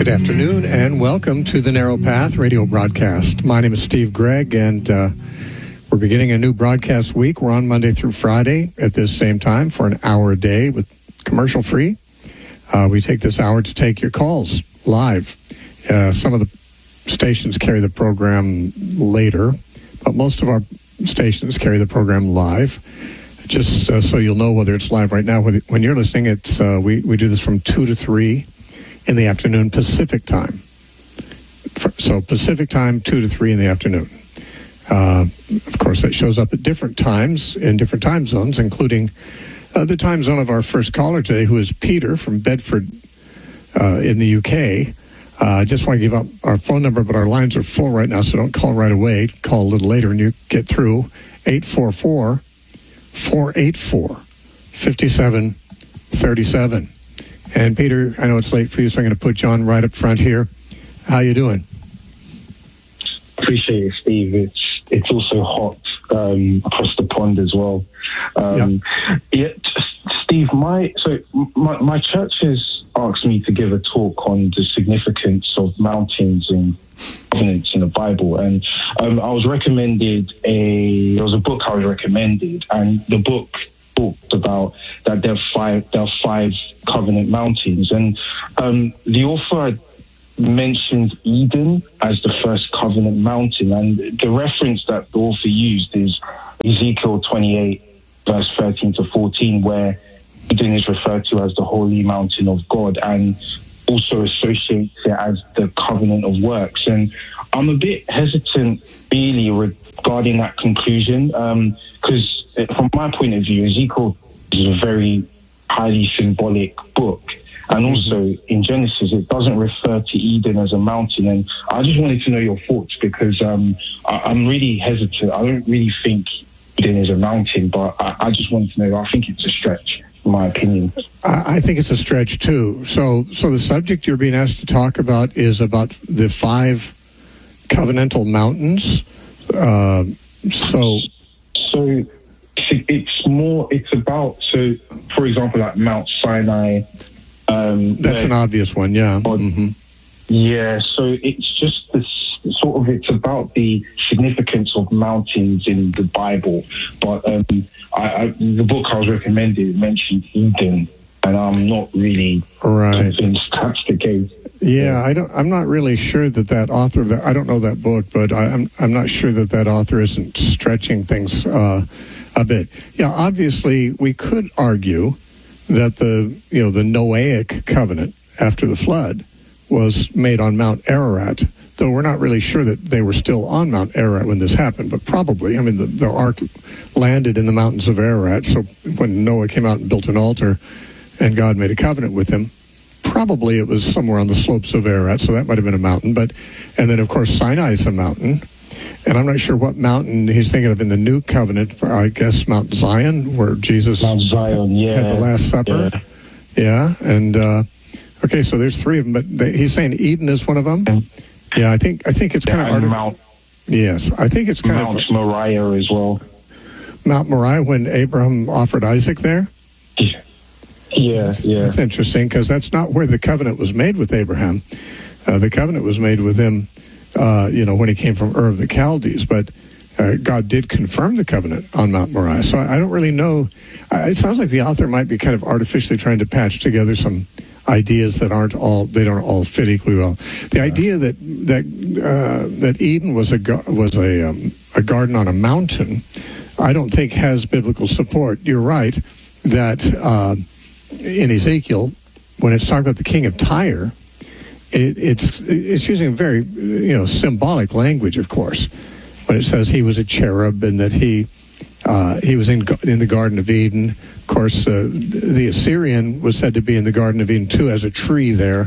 Good afternoon and welcome to the Narrow Path radio broadcast. My name is Steve Gregg and we're beginning a new broadcast week. We're on Monday through Friday at this same time for an hour a day with commercial free. We take this hour to take your calls live. Some of the stations carry the program later, but most of our stations carry the program live. Just so you'll know whether it's live right now. When you're listening, it's we do this from 2 to 3 in the afternoon Pacific time. So Pacific time, 2 to 3 in the afternoon. Of course, that shows up at different times in different time zones, including the time zone of our first caller today, who is Peter from Bedford in the UK. I just want to give out our phone number, but our lines are full right now, so don't call right away. Call a little later and you get through. 844-484-5737. And Peter, I know it's late for you, so I'm going to put John right up front here. How you doing? Appreciate it, Steve. It's also hot across the pond as well. Steve, my church has asked me to give a talk on the significance of mountains and covenants in the Bible, and I was recommended there was a book I was recommended, and the book talked about that there are five covenant mountains, and the author mentioned Eden as the first covenant mountain, and the reference that the author used is Ezekiel 28 verse 13 to 14, where Eden is referred to as the holy mountain of God, and also associates it as the covenant of works. And I'm a bit hesitant really regarding that conclusion, because from my point of view, Ezekiel is a very highly symbolic book. And also in Genesis, it doesn't refer to Eden as a mountain. And I just wanted to know your thoughts, because I'm really hesitant. I don't really think Eden is a mountain, but I just wanted to know. I think it's a stretch, in my opinion. I think it's a stretch too. So the subject you're being asked to talk about is about the 5 covenantal mountains. So it's about, so for example, like Mount Sinai. That's an obvious one, yeah. Mm-hmm. Yeah, so it's just it's about the significance of mountains in the Bible. But the book I was recommended mentioned Eden, and I'm not really convinced that's the case. Yeah, I'm not really sure that author of that. I don't know that book, but I'm not sure that author isn't stretching things a bit. Yeah, obviously we could argue that the Noahic covenant after the flood was made on Mount Ararat, though we're not really sure that they were still on Mount Ararat when this happened, but probably. I mean, the ark landed in the mountains of Ararat, so when Noah came out and built an altar and God made a covenant with him, probably it was somewhere on the slopes of Ararat, so that might have been a mountain. And then, of course, Sinai is a mountain. And I'm not sure what mountain he's thinking of in the New Covenant. I guess Mount Zion, where Jesus had the Last Supper. Yeah. And okay, so there's 3 of them, but he's saying Eden is one of them. Yeah, I think it's kind of Mount. Yes, I think it's kind Mount Moriah as well. Mount Moriah, when Abraham offered Isaac there. Yeah. That's interesting, because that's not where the covenant was made with Abraham. The covenant was made with him, when he came from Ur of the Chaldees, but God did confirm the covenant on Mount Moriah. So I don't really know. It sounds like the author might be kind of artificially trying to patch together some ideas that don't all fit equally well. The idea that Eden was a garden on a mountain, I don't think has biblical support. You're right that in Ezekiel, when it's talking about the king of Tyre, it's using very symbolic language, of course, when it says he was a cherub and that he was in the Garden of Eden. Of course, the Assyrian was said to be in the Garden of Eden too, as a tree there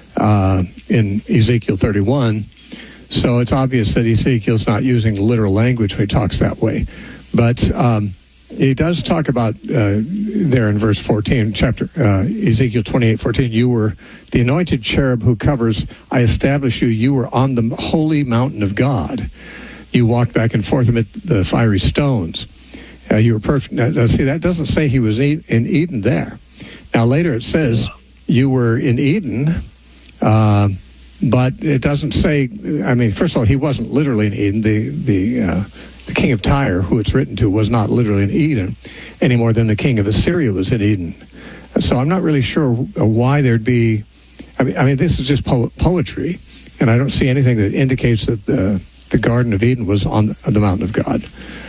in Ezekiel 31. So it's obvious that Ezekiel's not using literal language when he talks that way, but he does talk about there in verse 14, chapter Ezekiel 28:14. You were the anointed cherub who covers. I establish you. You were on the holy mountain of God. You walked back and forth amid the fiery stones. You were perfect. Now, see, that doesn't say he was in Eden there. Now later it says you were in Eden But it doesn't say. I mean, first of all, he wasn't literally in Eden. The king of Tyre, who it's written to, was not literally in Eden any more than the king of Assyria was in Eden. So I'm not really sure why there'd be. I mean, this is just poetry, and I don't see anything that indicates that the Garden of Eden was on the mountain of God.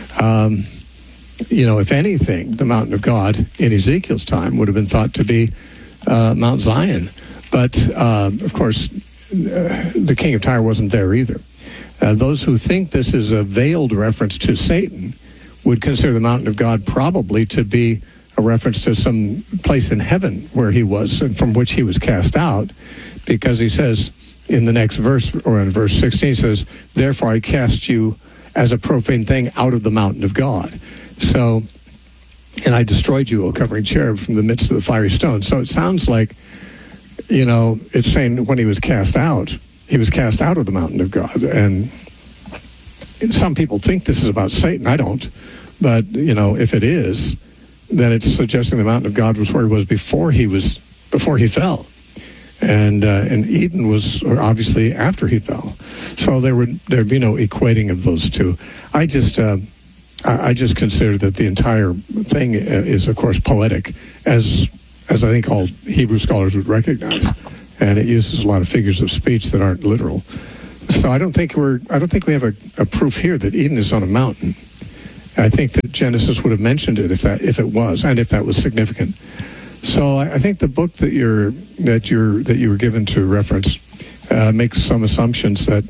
If anything, the mountain of God in Ezekiel's time would have been thought to be Mount Zion. But, of course, the king of Tyre wasn't there either. Those who think this is a veiled reference to Satan would consider the mountain of God probably to be a reference to some place in heaven where he was and from which he was cast out, because he says in the next verse, or in verse 16, he says, "Therefore I cast you as a profane thing out of the mountain of God." So, and I destroyed you, O covering cherub, from the midst of the fiery stone. So it sounds like, it's saying when he was cast out of the mountain of God. And some people think this is about Satan. I don't. But, if it is, then it's suggesting the mountain of God was where he was before he fell. And Eden was obviously after he fell. So there'd be no equating of those two. I just consider that the entire thing is, of course, poetic, as I think all Hebrew scholars would recognize, and it uses a lot of figures of speech that aren't literal. So I don't think we have a proof here that Eden is on a mountain. I think that Genesis would have mentioned it if it was, and if that was significant. So I think the book that you were given to reference makes some assumptions that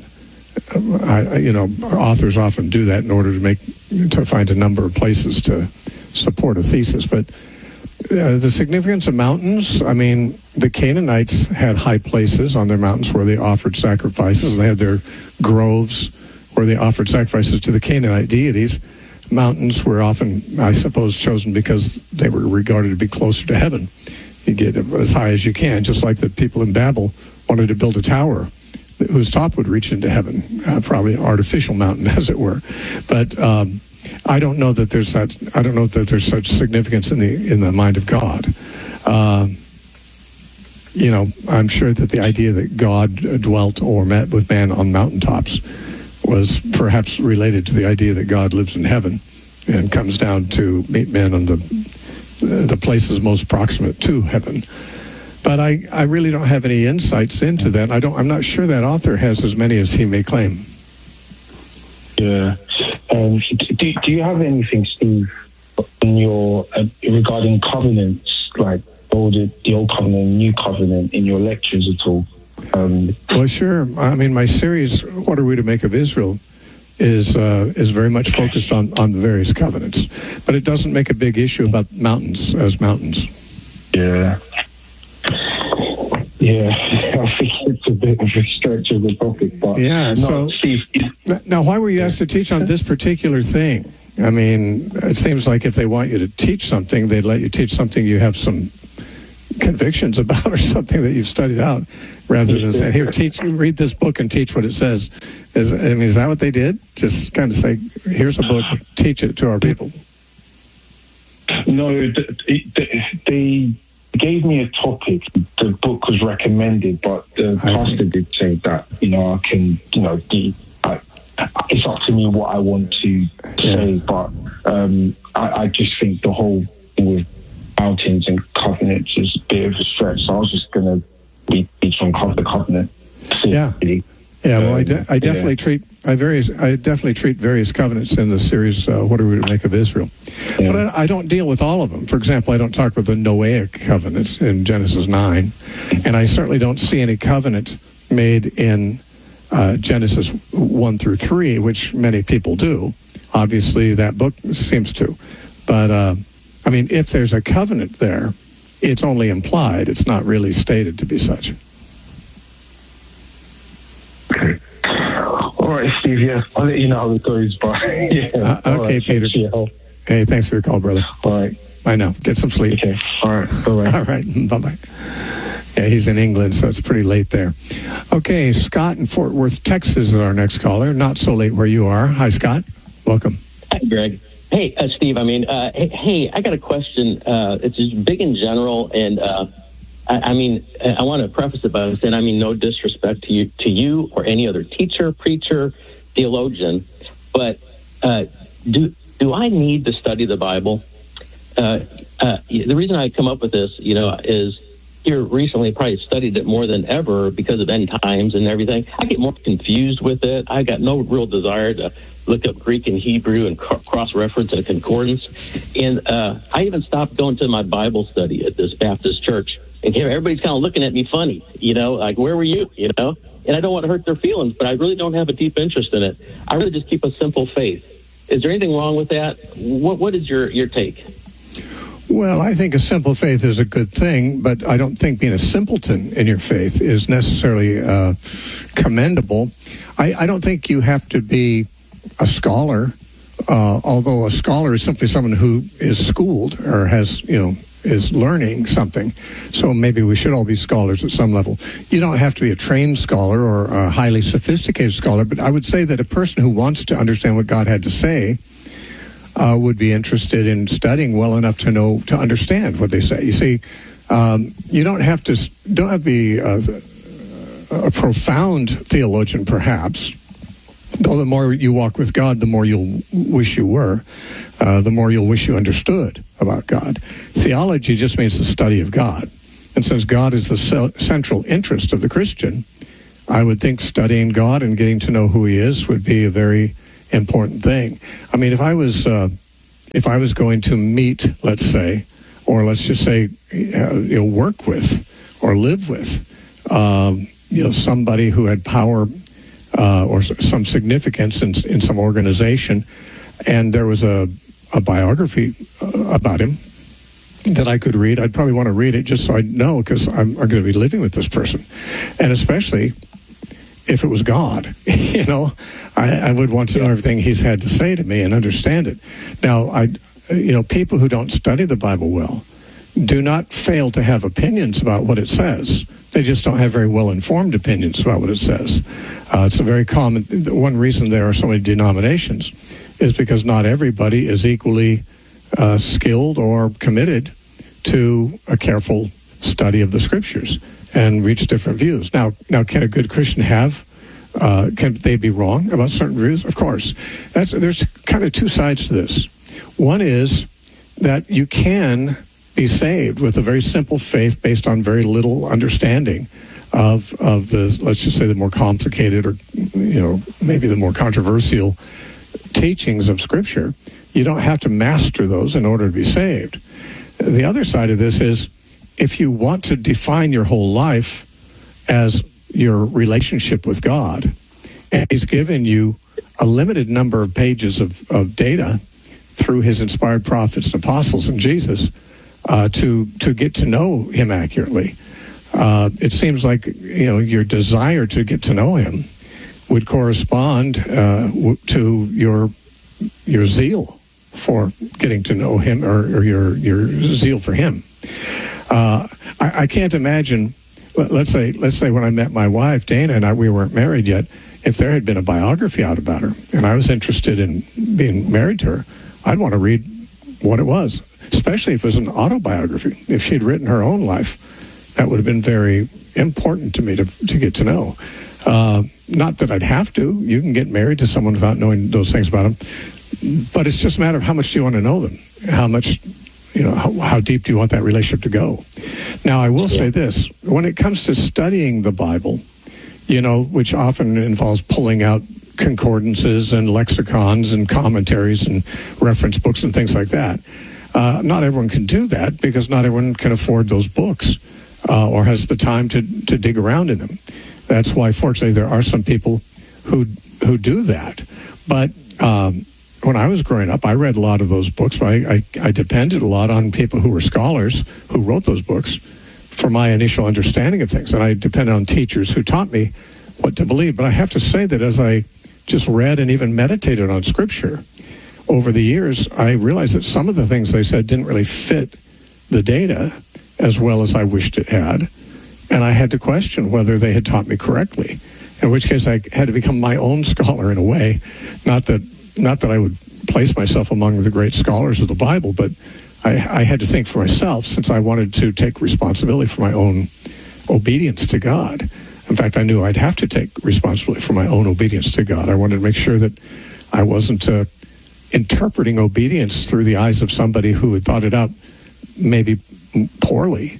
authors often do that in order to find a number of places to support a thesis. But the significance of mountains, I mean, the Canaanites had high places on their mountains where they offered sacrifices. They had their groves where they offered sacrifices to the Canaanite deities. Mountains were often, I suppose, chosen because they were regarded to be closer to heaven. You get as high as you can, just like the people in Babel wanted to build a tower whose top would reach into heaven, probably an artificial mountain, as it were. But I don't know that there's such significance in the mind of God. I'm sure that the idea that God dwelt or met with man on mountaintops was perhaps related to the idea that God lives in heaven and comes down to meet men on the places most proximate to heaven. But I really don't have any insights into that. I'm not sure that author has as many as he may claim. Yeah. Do you have anything, Steve, in your regarding covenants, like the old covenant and new covenant, in your lectures at all? Well, sure. I mean, my series, What Are We to Make of Israel, is very much focused on the various covenants. But it doesn't make a big issue about mountains as mountains. Yeah. Yeah, I think it's a bit of a stretch of the topic. But yeah, so, Steve, now, why were you asked to teach on this particular thing? I mean, it seems like if they want you to teach something, they'd let you teach something you have some convictions about or something that you've studied out, rather than saying, here, read this book and teach what it says. Is that what they did? Just kind of say, here's a book, teach it to our people. No, they gave me a topic. The book was recommended, but the pastor did say that, I can, it's up to me what I want to say, but I just think the whole thing with mountains and covenants is a bit of a stretch. So I was just going to teach on the covenant. Yeah. Yeah, well, I definitely treat various covenants in the series, What Are We to Make of Israel? Yeah. But I don't deal with all of them. For example, I don't talk about the Noahic covenants in Genesis 9, and I certainly don't see any covenant made in Genesis 1 through 3, which many people do. Obviously, that book seems to. But, if there's a covenant there, it's only implied. It's not really stated to be such. Okay. All right, Steve, yeah. I'll let you know how it goes, but yeah. Okay, right, Peter. Hey, thanks for your call, brother. All right. I know. Get some sleep. Okay. All right. Bye-bye. All right. Bye-bye. Yeah, he's in England, so it's pretty late there. Okay, Scott in Fort Worth, Texas is our next caller. Not so late where you are. Hi, Scott. Welcome. Hi, Greg. Hey, Steve, I got a question. It's just big in general, and I mean, I want to preface it by saying, I mean, no disrespect to you or any other teacher, preacher, theologian, but do I need to study the Bible? The reason I come up with this, is here recently probably studied it more than ever because of end times and everything. I get more confused with it. I got no real desire to look up Greek and Hebrew and cross-reference and concordance. And I even stopped going to my Bible study at this Baptist church. And everybody's kind of looking at me funny, like, where were you, And I don't want to hurt their feelings, but I really don't have a deep interest in it. I really just keep a simple faith. Is there anything wrong with that? What is your take? Well, I think a simple faith is a good thing, but I don't think being a simpleton in your faith is necessarily commendable. I don't think you have to be a scholar, although a scholar is simply someone who is schooled or has, is learning something. So maybe we should all be scholars at some level. You don't have to be a trained scholar or a highly sophisticated scholar, but I would say that a person who wants to understand what God had to say would be interested in studying well enough to understand what they say. You see, you don't have to be a profound theologian, perhaps. Though the more you walk with God, the more you'll wish you were, the more you'll wish you understood about God. Theology just means the study of God. And since God is the central interest of the Christian, I would think studying God and getting to know who he is would be a very important thing. I mean, if I was going to meet, let's say, or let's just say, work with or live with, somebody who had power or some significance in some organization, and there was a biography about him that I could read, I'd probably want to read it just so I'd know, because I'm going to be living with this person, and especially if it was God, I would want to know everything he's had to say to me and understand it. Now, people who don't study the Bible well do not fail to have opinions about what it says. They just don't have very well-informed opinions about what it says. It's a very common, one reason there are so many denominations is because not everybody is equally skilled or committed to a careful study of the Scriptures and reach different views. Now, can a good Christian can they be wrong about certain views? Of course. There's kind of two sides to this. One is that you can be saved with a very simple faith based on very little understanding of the, let's just say, the more complicated or, maybe the more controversial teachings of Scripture. You don't have to master those in order to be saved. The other side of this is, if you want to define your whole life as your relationship with God, and he's given you a limited number of pages of data through his inspired prophets and apostles and Jesus to get to know him accurately. It seems like your desire to get to know him would correspond to your zeal for getting to know him, or your zeal for him. I can't imagine. Let's say when I met my wife, Dana, and we weren't married yet, if there had been a biography out about her and I was interested in being married to her, I'd want to read what it was, especially if it was an autobiography. If she'd written her own life, that would have been very important to me to get to know. Not that I'd have to. You can get married to someone without knowing those things about them, but it's just a matter of how much do you want to know them, how much, how deep do you want that relationship to go. Now, I will say this. When it comes to studying the Bible, which often involves pulling out concordances and lexicons and commentaries and reference books and things like that, not everyone can do that because not everyone can afford those books or has the time to dig around in them. That's why, fortunately, there are some people who do that. But when I was growing up, I read a lot of those books, but I depended a lot on people who were scholars who wrote those books for my initial understanding of things. And I depended on teachers who taught me what to believe. But I have to say that as I just read and even meditated on Scripture over the years, I realized that some of the things they said didn't really fit the data as well as I wished it had. And I had to question whether they had taught me correctly, in which case I had to become my own scholar in a way. Not that I would place myself among the great scholars of the Bible, but I had to think for myself, since I wanted to take responsibility for my own obedience to God. In fact, I knew I'd have to take responsibility for my own obedience to God. I wanted to make sure that I wasn't interpreting obedience through the eyes of somebody who had thought it out maybe poorly.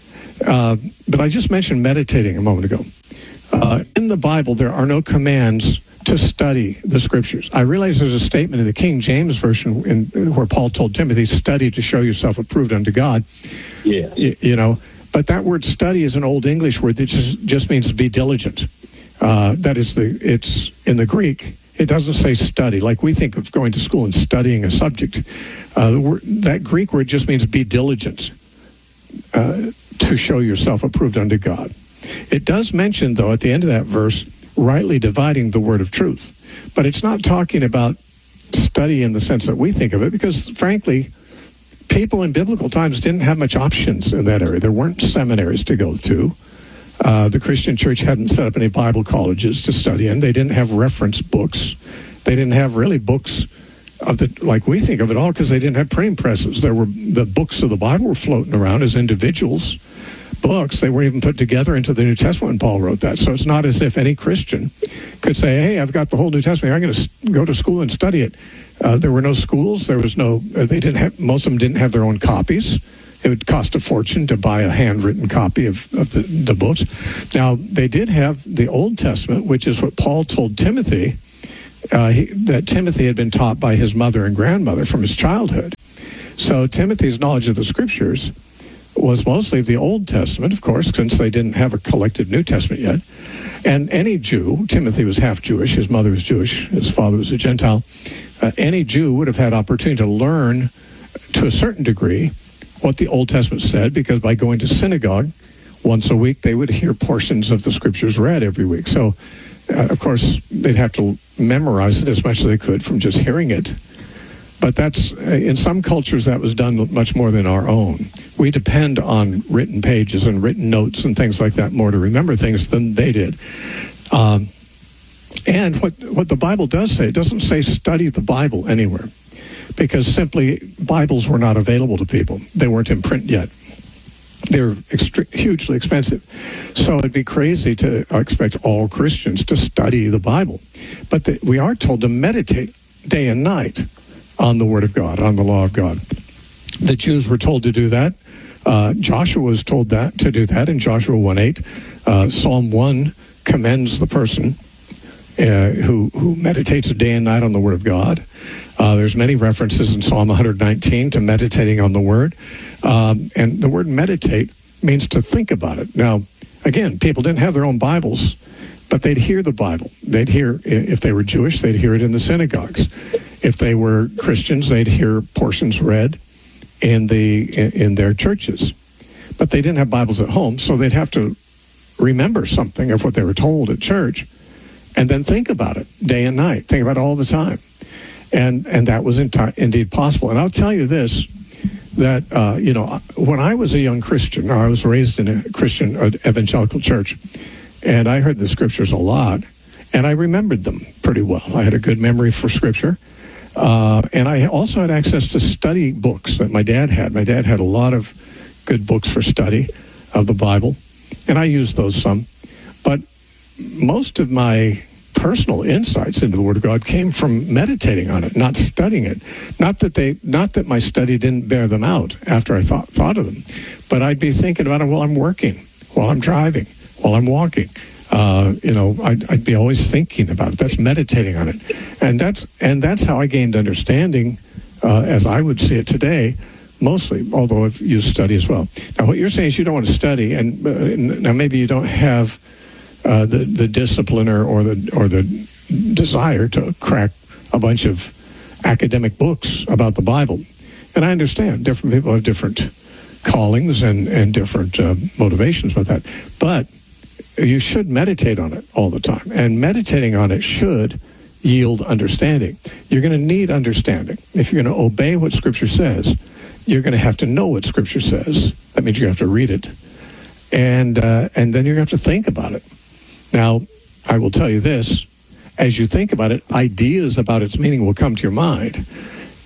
But I just mentioned meditating a moment ago. In the Bible, there are no commands to study the Scriptures. I realize there's a statement in the King James Version where Paul told Timothy, study to show yourself approved unto God. Yeah. You know, but that word study is an Old English word that just means be diligent. That is it's in the Greek. It doesn't say study, like we think of going to school and studying a subject. That Greek word just means be diligent to show yourself approved unto God. It does mention, though, at the end of that verse, rightly dividing the word of truth. But it's not talking about study in the sense that we think of it, because, frankly, people in biblical times didn't have much options in that area. There weren't seminaries to go to. The Christian church hadn't set up any Bible colleges to study in. They didn't have reference books. They didn't have really books like we think of it all, because they didn't have printing presses. The books of the Bible were floating around as individuals books. They weren't even put together into the New Testament when Paul wrote that. So it's not as if any Christian could say, hey, I've got the whole New Testament. I'm going to go to school and study it. There were no schools. There was no, they didn't have, most of them didn't have their own copies. It would cost a fortune to buy a handwritten copy of the books. Now, they did have the Old Testament, which is what Paul told Timothy, that Timothy had been taught by his mother and grandmother from his childhood. So Timothy's knowledge of the Scriptures was mostly the Old Testament, of course, since they didn't have a collected New Testament yet. And any Jew, Timothy was half Jewish, his mother was Jewish, his father was a Gentile, any Jew would have had opportunity to learn to a certain degree what the Old Testament said, because by going to synagogue once a week, they would hear portions of the Scriptures read every week. So, of course, they'd have to memorize it as much as they could from just hearing it. But that's, in some cultures, that was done much more than our own. We depend on written pages and written notes and things like that more to remember things than they did. And what the Bible does say, it doesn't say study the Bible anywhere, because simply Bibles were not available to people. They weren't in print yet. They were hugely expensive. So it'd be crazy to expect all Christians to study the Bible. But we are told to meditate day and night on the Word of God, on the law of God. The Jews were told to do that. Joshua was told to do that in Joshua 1:8. Psalm 1 commends the person who meditates day and night on the Word of God. There's many references in Psalm 119 to meditating on the Word. And the word meditate means to think about it. Now, again, people didn't have their own Bibles, but they'd hear the Bible. They'd hear, if they were Jewish, they'd hear it in the synagogues. If they were Christians, they'd hear portions read in their churches. But they didn't have Bibles at home, so they'd have to remember something of what they were told at church, and then think about it day and night. Think about it all the time. And that was indeed possible. And I'll tell you this, that, when I was a young Christian, I was raised in a Christian evangelical church, and I heard the Scriptures a lot, and I remembered them pretty well. I had a good memory for Scripture. And I also had access to study books that my dad had. My dad had a lot of good books for study of the Bible, and I used those some. But most of my personal insights into the Word of God came from meditating on it, not studying it. Not that my study didn't bear them out after I thought of them, but I'd be thinking about it while I'm working, while I'm driving, while I'm walking. I'd be always thinking about it. That's meditating on it, and that's how I gained understanding, as I would see it today, mostly. Although I've used study as well. Now, what you're saying is you don't want to study, and now maybe you don't have the discipline or the desire to crack a bunch of academic books about the Bible. And I understand different people have different callings and different motivations with that, but you should meditate on it all the time. And meditating on it should yield understanding. You're going to need understanding. If you're going to obey what Scripture says, you're going to have to know what Scripture says. That means you have to read it. And then you're going to have to think about it. Now, I will tell you this. As you think about it, ideas about its meaning will come to your mind.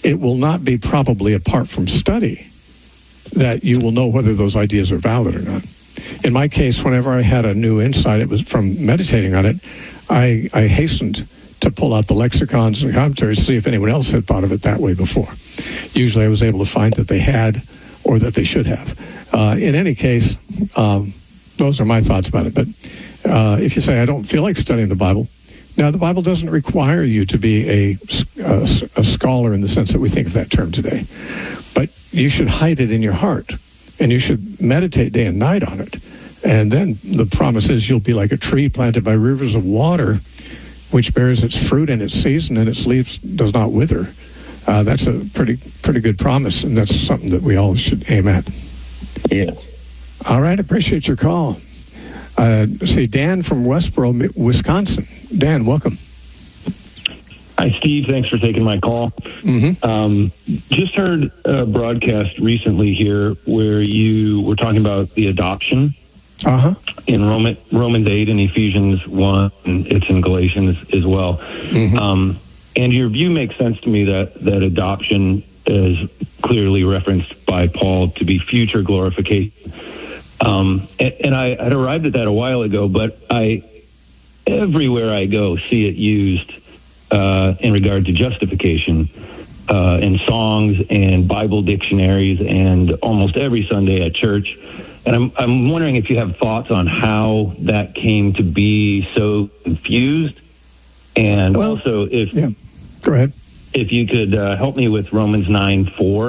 it will not be probably apart from study that you will know whether those ideas are valid or not. In my case, whenever I had a new insight, it was from meditating on it, I hastened to pull out the lexicons and commentaries to see if anyone else had thought of it that way before. Usually I was able to find that they had or that they should have. In any case, those are my thoughts about it. But if you say, I don't feel like studying the Bible, now the Bible doesn't require you to be a scholar in the sense that we think of that term today. But you should hide it in your heart, and you should meditate day and night on it. And then the promise is you'll be like a tree planted by rivers of water, which bears its fruit in its season, and its leaves does not wither. That's a pretty good promise, and that's something that we all should aim at. Yeah. All right, appreciate your call. See, Dan from Westboro, Wisconsin. Dan, welcome. Hi, Steve. Thanks for taking my call. Just heard a broadcast recently here where you were talking about the adoption in Romans 8 and Ephesians 1. And it's in Galatians as well. And your view makes sense to me that adoption is clearly referenced by Paul to be future glorification. And I had arrived at that a while ago, but everywhere I go see it used in regard to justification in songs and Bible dictionaries and almost every Sunday at church. And I'm wondering if you have thoughts on how that came to be so confused, and also if go ahead. If you could help me with Romans 9:4.